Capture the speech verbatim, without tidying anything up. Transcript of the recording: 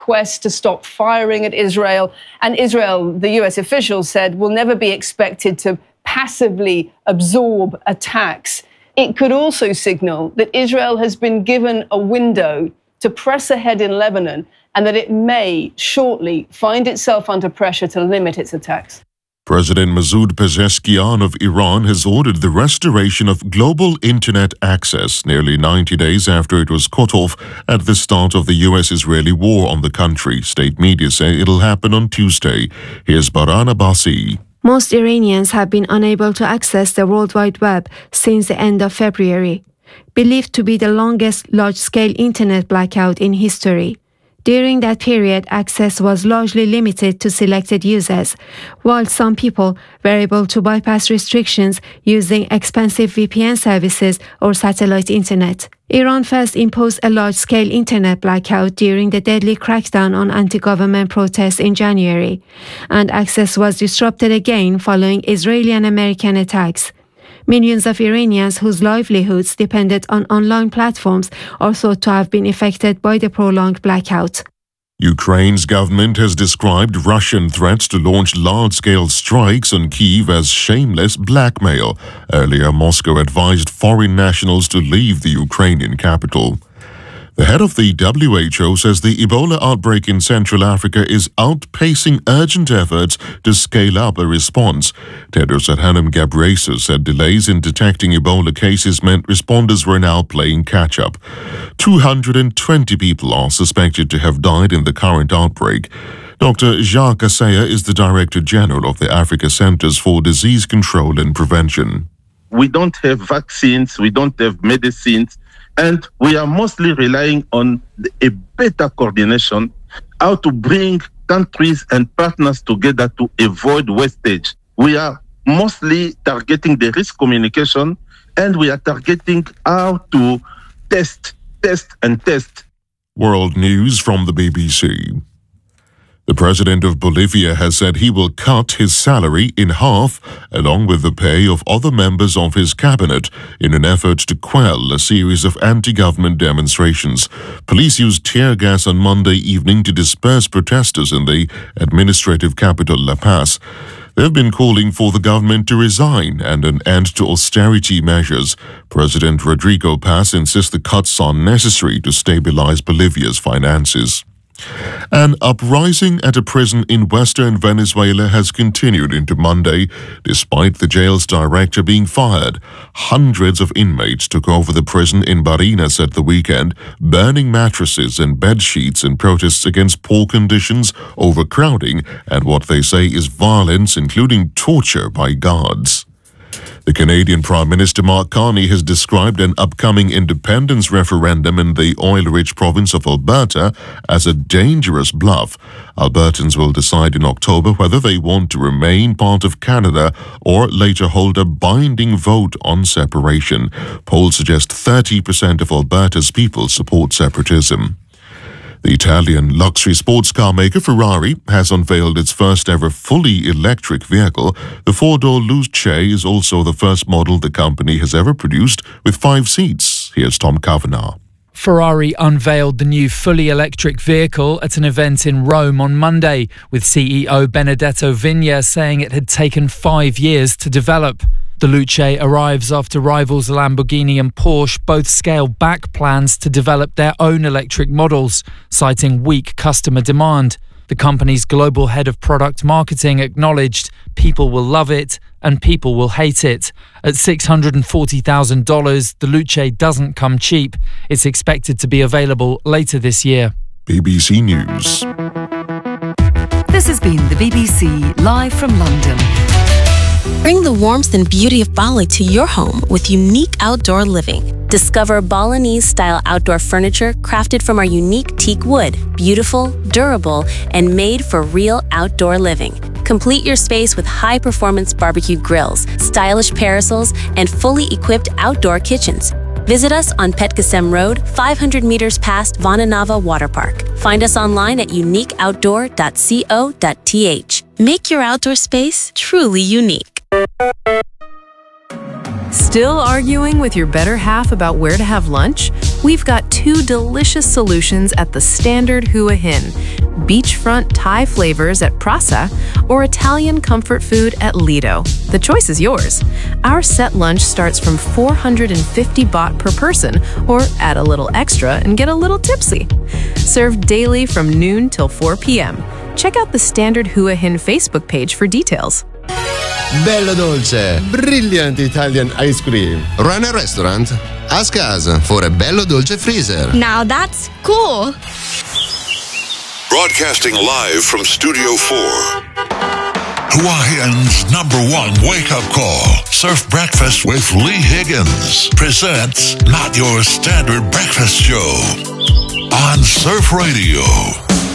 quest to stop firing at Israel. And Israel, the U S officials said, will never be expected to passively absorb attacks. It could also signal that Israel has been given a window to press ahead in Lebanon and that it may shortly find itself under pressure to limit its attacks. President Masoud Pezeshkian of Iran has ordered the restoration of global internet access nearly ninety days after it was cut off at the start of the U S-Israeli war on the country. State media say it'll happen on Tuesday. Here's Baran Abbasi. Most Iranians have been unable to access the World Wide Web since the end of February, believed to be the longest large-scale internet blackout in history. During that period, access was largely limited to selected users, while some people were able to bypass restrictions using expensive V P N services or satellite internet. Iran first imposed a large-scale internet blackout during the deadly crackdown on anti-government protests in January, and access was disrupted again following Israeli and American attacks. Millions of Iranians whose livelihoods depended on online platforms are thought to have been affected by the prolonged blackout. Ukraine's government has described Russian threats to launch large-scale strikes on Kyiv as shameless blackmail. Earlier, Moscow advised foreign nationals to leave the Ukrainian capital. The head of the W H O says the Ebola outbreak in Central Africa is outpacing urgent efforts to scale up a response. Tedros Adhanom Ghebreyesus said delays in detecting Ebola cases meant responders were now playing catch-up. two hundred twenty people are suspected to have died in the current outbreak. Doctor Jacques Asseya is the Director General of the Africa Centers for Disease Control and Prevention. We don't have vaccines, we don't have medicines, and we are mostly relying on a better coordination, how to bring countries and partners together to avoid wastage. We are mostly targeting the risk communication, and we are targeting how to test, test, and test. World News from the B B C. The president of Bolivia has said he will cut his salary in half, along with the pay of other members of his cabinet, in an effort to quell a series of anti-government demonstrations. Police used tear gas on Monday evening to disperse protesters in the administrative capital La Paz. They've been calling for the government to resign and an end to austerity measures. President Rodrigo Paz insists the cuts are necessary to stabilize Bolivia's finances. An uprising at a prison in western Venezuela has continued into Monday, despite the jail's director being fired. Hundreds of inmates took over the prison in Barinas at the weekend, burning mattresses and bed sheets in protests against poor conditions, overcrowding, and what they say is violence, including torture by guards. The Canadian Prime Minister Mark Carney has described an upcoming independence referendum in the oil-rich province of Alberta as a dangerous bluff. Albertans will decide in October whether they want to remain part of Canada or later hold a binding vote on separation. Polls suggest thirty percent of Alberta's people support separatism. The Italian luxury sports car maker Ferrari has unveiled its first-ever fully electric vehicle. The four-door Luce is also the first model the company has ever produced with five seats. Here's Tom Kavanagh. Ferrari unveiled the new fully electric vehicle at an event in Rome on Monday, with C E O Benedetto Vigna saying it had taken five years to develop. The Luce arrives after rivals Lamborghini and Porsche both scaled back plans to develop their own electric models, citing weak customer demand. The company's global head of product marketing acknowledged people will love it and people will hate it. At six hundred forty thousand dollars, the Luce doesn't come cheap. It's expected to be available later this year. B B C News. This has been the B B C live from London. Bring the warmth and beauty of Bali to your home with unique outdoor living. Discover Balinese-style outdoor furniture crafted from our unique teak wood, beautiful, durable, and made for real outdoor living. Complete your space with high-performance barbecue grills, stylish parasols, and fully equipped outdoor kitchens. Visit us on Petkasem Road, five hundred meters past Vananava Water Park. Find us online at unique outdoor dot co dot t h. Make your outdoor space truly unique. Still arguing with your better half about where to have lunch? We've got two delicious solutions at the standard Hua Hin: beachfront Thai flavors at Prasa or Italian comfort food at Lido. The choice is yours. Our set lunch starts from four hundred fifty baht per person, or add a little extra and get a little tipsy. Served daily from noon till four p.m. Check out the Standard Hua Hin Facebook page for details. Bello dolce, brilliant Italian ice cream. Run a restaurant? Ask us for a Bello Dolce freezer. Now that's cool. Broadcasting live from Studio four. Hua Hin's number one wake-up call. Surf Breakfast with Lee Higgins presents Not Your Standard Breakfast Show on Surf Radio.